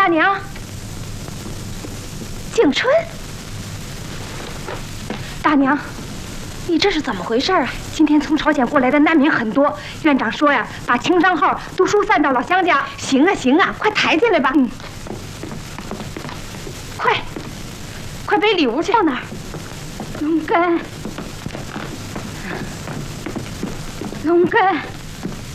大娘，景春，大娘，你这是怎么回事啊？今天从朝鲜过来的难民很多，院长说呀，把情商号都疏散到老乡家。行啊，行啊，快抬进来吧。快背礼物去。到哪儿？龙根。